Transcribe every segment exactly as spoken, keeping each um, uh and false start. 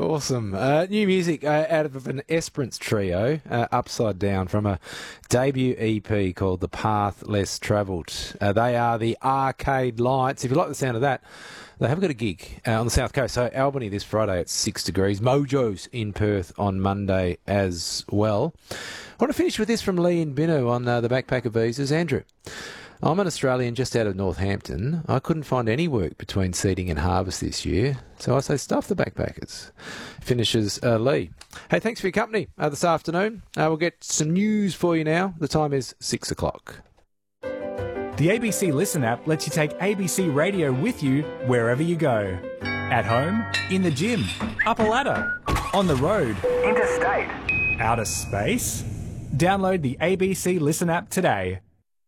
awesome. Uh, new music uh, out of an Esperance trio, uh, Upside Down, from a debut E P called The Path Less Travelled. Uh, they are the Arcade Lights. If you like the sound of that, they have got a gig uh, on the South Coast. So Albany this Friday at six degrees. Mojo's in Perth on Monday as well. I want to finish with this from Lee and Binu on uh, the Backpacker Visas. Andrew, I'm an Australian just out of Northampton. I couldn't find any work between seeding and harvest this year, so I say stuff the backpackers. Finishes uh, Lee. Hey, thanks for your company uh, this afternoon. Uh, we'll get some news for you now. The time is six o'clock. The A B C Listen app lets you take A B C Radio with you wherever you go. At home, in the gym, up a ladder, on the road, interstate, outer space. Download the A B C Listen app today.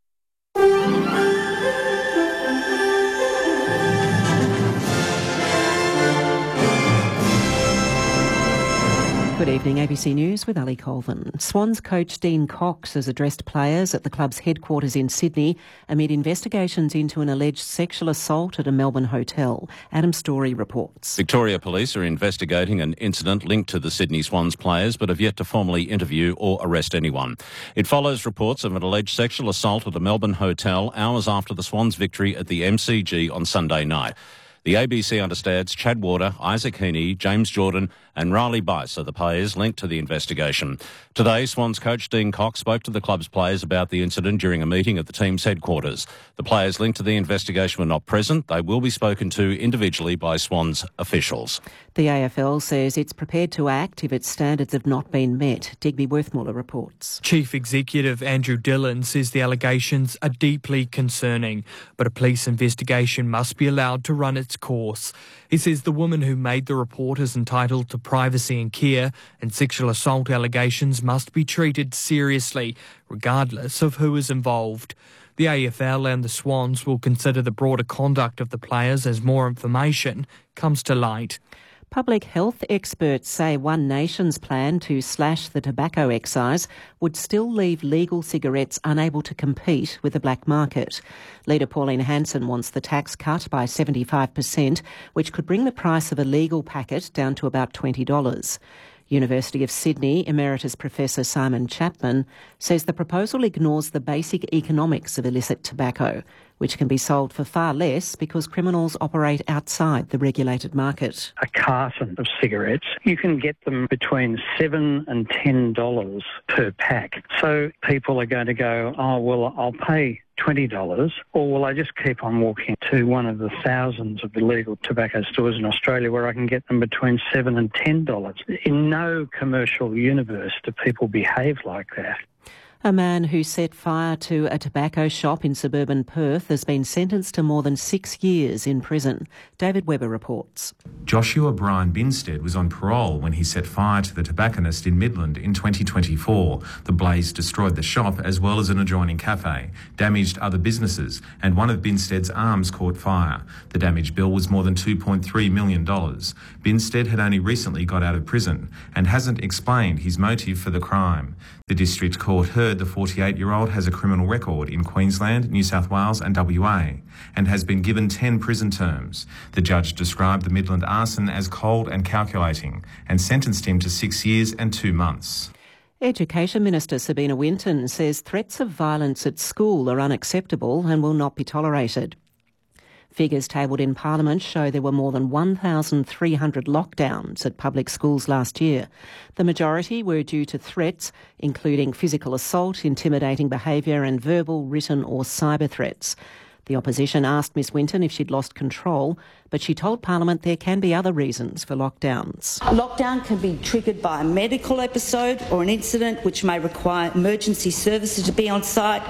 Good evening, A B C News with Ali Colvin. Swans coach Dean Cox has addressed players at the club's headquarters in Sydney amid investigations into an alleged sexual assault at a Melbourne hotel. Adam Story reports. Victoria Police are investigating an incident linked to the Sydney Swans players but have yet to formally interview or arrest anyone. It follows reports of an alleged sexual assault at a Melbourne hotel hours after the Swans' victory at the M C G on Sunday night. The A B C understands Chad Warder, Isaac Heaney, James Jordan and Riley Bice are the players linked to the investigation. Today, Swans coach Dean Cox spoke to the club's players about the incident during a meeting at the team's headquarters. The players linked to the investigation were not present. They will be spoken to individually by Swans officials. The A F L says it's prepared to act if its standards have not been met. Digby Worthmuller reports. Chief Executive Andrew Dillon says the allegations are deeply concerning, but a police investigation must be allowed to run its course. He says the woman who made the report is entitled to privacy and care, and sexual assault allegations must be treated seriously, regardless of who is involved. The A F L and the Swans will consider the broader conduct of the players as more information comes to light. Public health experts say One Nation's plan to slash the tobacco excise would still leave legal cigarettes unable to compete with the black market. Leader Pauline Hanson wants the tax cut by seventy-five percent, which could bring the price of a legal packet down to about twenty dollars. University of Sydney Emeritus Professor Simon Chapman says the proposal ignores the basic economics of illicit tobacco, which can be sold for far less because criminals operate outside the regulated market. A carton of cigarettes, you can get them between seven and ten dollars per pack. So people are going to go, oh, well, I'll pay twenty dollars, or will I just keep on walking to one of the thousands of illegal tobacco stores in Australia where I can get them between seven and ten dollars? In no commercial universe do people behave like that. A man who set fire to a tobacco shop in suburban Perth has been sentenced to more than six years in prison. David Webber reports. Joshua Brian Binstead was on parole when he set fire to the tobacconist in Midland in twenty twenty-four. The blaze destroyed the shop as well as an adjoining cafe, damaged other businesses, and one of Binstead's arms caught fire. The damage bill was more than two point three million dollars. Binstead had only recently got out of prison and hasn't explained his motive for the crime. The District Court heard the forty-eight-year-old has a criminal record in Queensland, New South Wales and W A and has been given ten prison terms. The judge described the Midland arson as cold and calculating and sentenced him to six years and two months. Education Minister Sabina Winton says threats of violence at school are unacceptable and will not be tolerated. Figures tabled in Parliament show there were more than one thousand three hundred lockdowns at public schools last year. The majority were due to threats, including physical assault, intimidating behaviour and verbal, written or cyber threats. The opposition asked Miss Winton if she'd lost control, but she told Parliament there can be other reasons for lockdowns. Lockdown can be triggered by a medical episode or an incident which may require emergency services to be on site,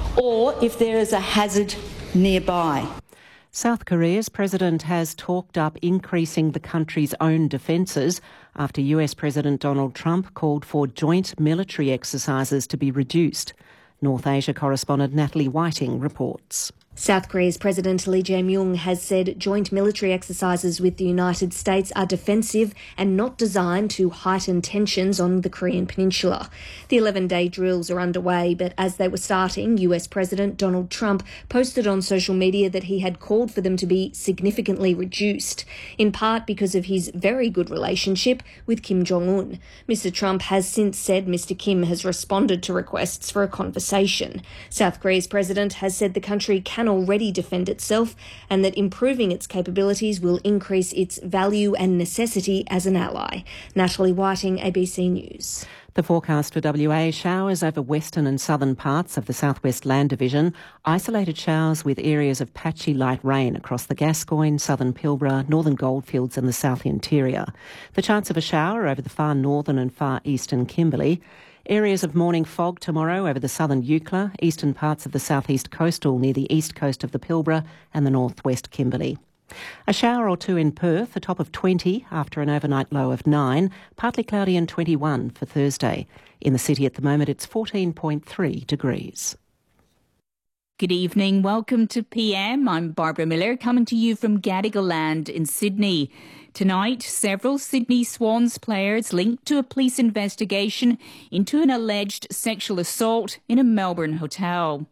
or if there is a hazard nearby. South Korea's president has talked up increasing the country's own defences after U S President Donald Trump called for joint military exercises to be reduced. North Asia correspondent Natalie Whiting reports. South Korea's President Lee Jae-myung has said joint military exercises with the United States are defensive and not designed to heighten tensions on the Korean peninsula. The eleven-day drills are underway, but as they were starting, U S President Donald Trump posted on social media that he had called for them to be significantly reduced, in part because of his very good relationship with Kim Jong-un. Mister Trump has since said Mister Kim has responded to requests for a conversation. South Korea's president has said the country can already defend itself and that improving its capabilities will increase its value and necessity as an ally. Natalie Whiting, A B C News. The forecast for W A: showers over western and southern parts of the Southwest Land Division, isolated showers with areas of patchy light rain across the Gascoyne, southern Pilbara, northern Goldfields and the south interior. The chance of a shower over the far northern and far eastern Kimberley. Areas of morning fog tomorrow over the southern Eucla, eastern parts of the southeast coastal near the east coast of the Pilbara and the northwest Kimberley. A shower or two in Perth, a top of twenty after an overnight low of nine, partly cloudy and twenty-one for Thursday. In the city at the moment it's fourteen point three degrees. Good evening, welcome to P M. I'm Barbara Miller, coming to you from Gadigal Land in Sydney. Tonight, several Sydney Swans players linked to a police investigation into an alleged sexual assault in a Melbourne hotel.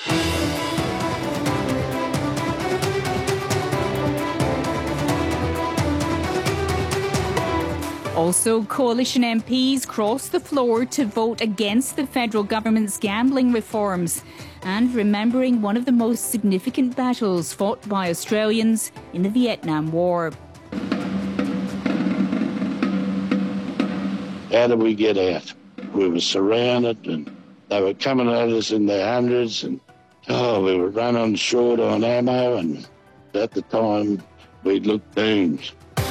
Also, Coalition M Ps crossed the floor to vote against the federal government's gambling reforms and remembering one of the most significant battles fought by Australians in the Vietnam War. How did we get out? We were surrounded and they were coming at us in their hundreds and, oh, we were running short on ammo and at the time we looked doomed.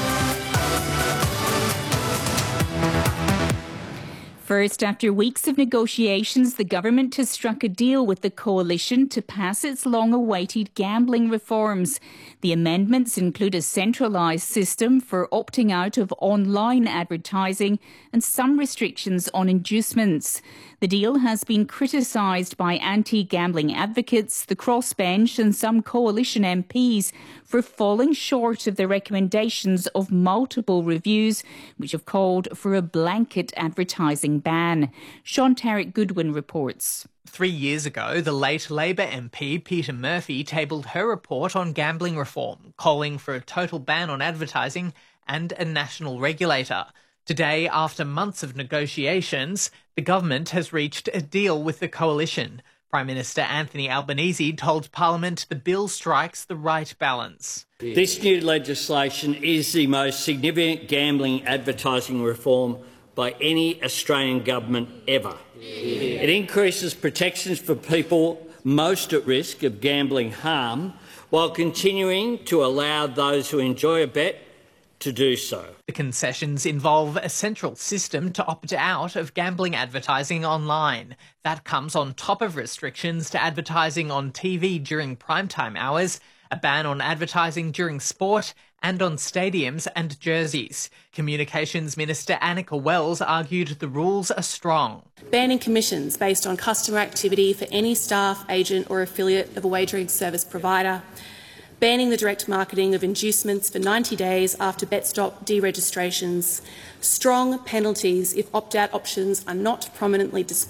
First, after weeks of negotiations, the government has struck a deal with the coalition to pass its long-awaited gambling reforms. The amendments include a centralised system for opting out of online advertising and some restrictions on inducements. The deal has been criticised by anti-gambling advocates, the crossbench and some coalition M Ps for falling short of the recommendations of multiple reviews, which have called for a blanket advertising ban. Sean Tarrant Goodwin reports. Three years ago, the late Labor M P Peter Murphy tabled her report on gambling reform, calling for a total ban on advertising and a national regulator. Today, after months of negotiations, the government has reached a deal with the coalition. Prime Minister Anthony Albanese told Parliament the bill strikes the right balance. This new legislation is the most significant gambling advertising reform by any Australian government ever. It increases protections for people most at risk of gambling harm while continuing to allow those who enjoy a bet to do so. The concessions involve a central system to opt out of gambling advertising online. That comes on top of restrictions to advertising on T V during primetime hours, a ban on advertising during sport and on stadiums and jerseys. Communications Minister Annika Wells argued the rules are strong. Banning commissions based on customer activity for any staff, agent or affiliate of a wagering service provider. Banning the direct marketing of inducements for ninety days after BetStop deregistrations. Strong penalties if opt-out options are not prominently displayed.